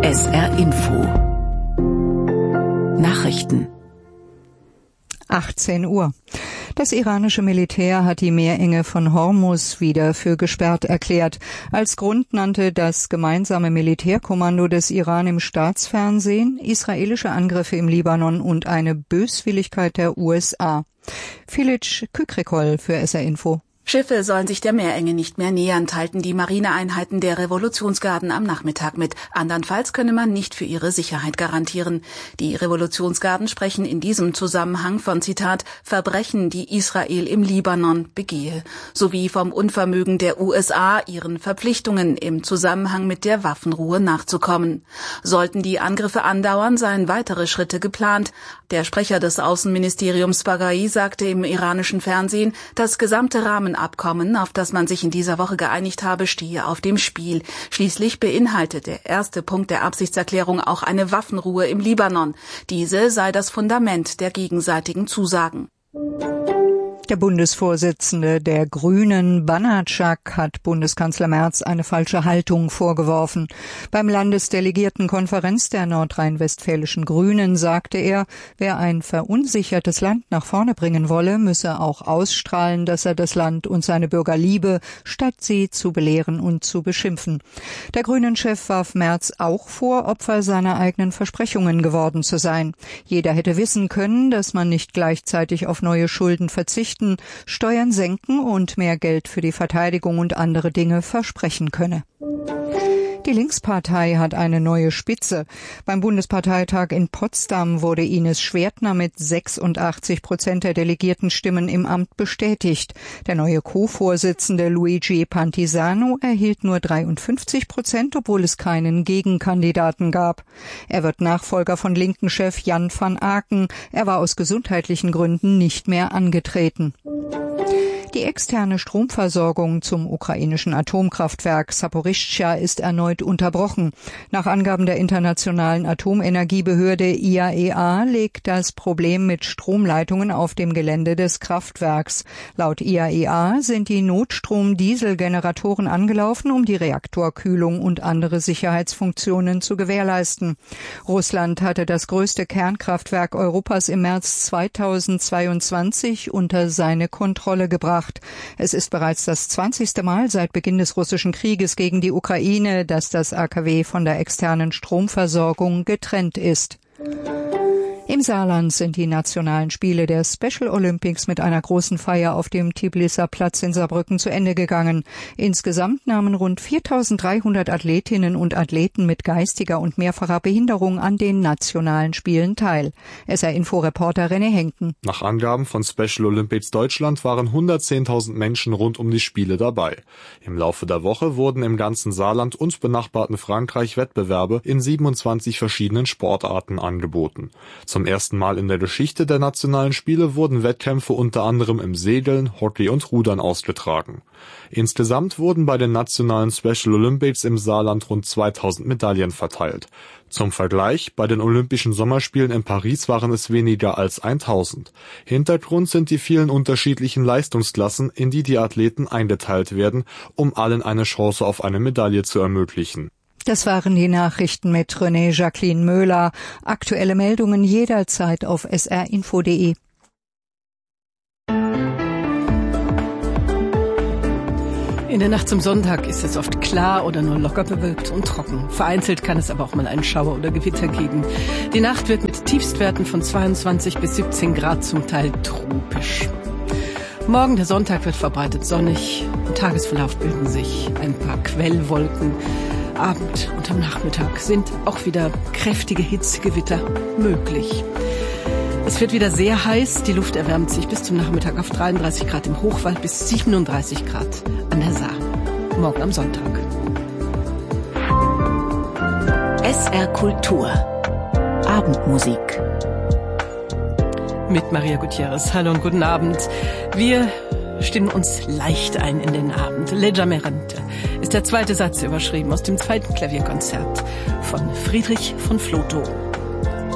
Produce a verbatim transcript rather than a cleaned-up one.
S R Info Nachrichten achtzehn Uhr. Das iranische Militär hat die Meerenge von Hormuz wieder für gesperrt erklärt. Als Grund nannte das gemeinsame Militärkommando des Iran im Staatsfernsehen israelische Angriffe im Libanon und eine Böswilligkeit der U S A. Filic Kükrikol für S R Info. Schiffe sollen sich der Meerenge nicht mehr nähern, teilten die Marineeinheiten der Revolutionsgarden am Nachmittag mit. Andernfalls könne man nicht für ihre Sicherheit garantieren. Die Revolutionsgarden sprechen in diesem Zusammenhang von, Zitat, Verbrechen, die Israel im Libanon begehe, sowie vom Unvermögen der U S A, ihren Verpflichtungen im Zusammenhang mit der Waffenruhe nachzukommen. Sollten die Angriffe andauern, seien weitere Schritte geplant. Der Sprecher des Außenministeriums Baghai sagte im iranischen Fernsehen, das gesamte Rahmen Abkommen, auf das man sich in dieser Woche geeinigt habe, stehe auf dem Spiel. Schließlich beinhaltet der erste Punkt der Absichtserklärung auch eine Waffenruhe im Libanon. Diese sei das Fundament der gegenseitigen Zusagen. Der Bundesvorsitzende der Grünen, Banatschak, hat Bundeskanzler Merz eine falsche Haltung vorgeworfen. Beim Landesdelegiertenkonferenz der nordrhein-westfälischen Grünen sagte er, wer ein verunsichertes Land nach vorne bringen wolle, müsse auch ausstrahlen, dass er das Land und seine Bürger liebe, statt sie zu belehren und zu beschimpfen. Der Grünen-Chef warf Merz auch vor, Opfer seiner eigenen Versprechungen geworden zu sein. Jeder hätte wissen können, dass man nicht gleichzeitig auf neue Schulden verzichten, Steuern senken und mehr Geld für die Verteidigung und andere Dinge versprechen könne. Die Linkspartei hat eine neue Spitze. Beim Bundesparteitag in Potsdam wurde Ines Schwertner mit sechsundachtzig Prozent der Delegiertenstimmen im Amt bestätigt. Der neue Co-Vorsitzende Luigi Pantisano erhielt nur dreiundfünfzig Prozent, obwohl es keinen Gegenkandidaten gab. Er wird Nachfolger von Linken-Chef Jan van Aken. Er war aus gesundheitlichen Gründen nicht mehr angetreten. Die externe Stromversorgung zum ukrainischen Atomkraftwerk Saporischschja ist erneut unterbrochen. Nach Angaben der Internationalen Atomenergiebehörde I A E A liegt das Problem mit Stromleitungen auf dem Gelände des Kraftwerks. Laut I A E A sind die Notstrom-Dieselgeneratoren angelaufen, um die Reaktorkühlung und andere Sicherheitsfunktionen zu gewährleisten. Russland hatte das größte Kernkraftwerk Europas im März zweitausendzweiundzwanzig unter seine Kontrolle gebracht. Es ist bereits das zwanzigste Mal seit Beginn des russischen Krieges gegen die Ukraine, dass das A K W von der externen Stromversorgung getrennt ist. Im Saarland sind die nationalen Spiele der Special Olympics mit einer großen Feier auf dem Tiblisser Platz in Saarbrücken zu Ende gegangen. Insgesamt nahmen rund viertausenddreihundert Athletinnen und Athleten mit geistiger und mehrfacher Behinderung an den nationalen Spielen teil. S R-Info-Reporter René Henken. Nach Angaben von Special Olympics Deutschland waren hundertzehntausend Menschen rund um die Spiele dabei. Im Laufe der Woche wurden im ganzen Saarland und benachbarten Frankreich Wettbewerbe in siebenundzwanzig verschiedenen Sportarten angeboten. Zum ersten Mal in der Geschichte der nationalen Spiele wurden Wettkämpfe unter anderem im Segeln, Hockey und Rudern ausgetragen. Insgesamt wurden bei den nationalen Special Olympics im Saarland rund zweitausend Medaillen verteilt. Zum Vergleich, bei den Olympischen Sommerspielen in Paris waren es weniger als tausend. Hintergrund sind die vielen unterschiedlichen Leistungsklassen, in die die Athleten eingeteilt werden, um allen eine Chance auf eine Medaille zu ermöglichen. Das waren die Nachrichten mit René Jacqueline Möhler. Aktuelle Meldungen jederzeit auf s r info punkt d e. In der Nacht zum Sonntag ist es oft klar oder nur locker bewölkt und trocken. Vereinzelt kann es aber auch mal einen Schauer oder Gewitter geben. Die Nacht wird mit Tiefstwerten von zweiundzwanzig bis siebzehn Grad zum Teil tropisch. Morgen, der Sonntag, wird verbreitet sonnig. Im Tagesverlauf bilden sich ein paar Quellwolken. Abend und am Nachmittag sind auch wieder kräftige Hitzegewitter möglich. Es wird wieder sehr heiß, die Luft erwärmt sich bis zum Nachmittag auf dreiunddreißig Grad im Hochwald bis siebenunddreißig Grad an der Saar. Morgen am Sonntag. S R Kultur. Abendmusik. Mit Maria Gutierrez. Hallo und guten Abend. Wir stimmen uns leicht ein in den Abend. Leggermente ist der zweite Satz überschrieben aus dem zweiten Klavierkonzert von Friedrich von Flotow.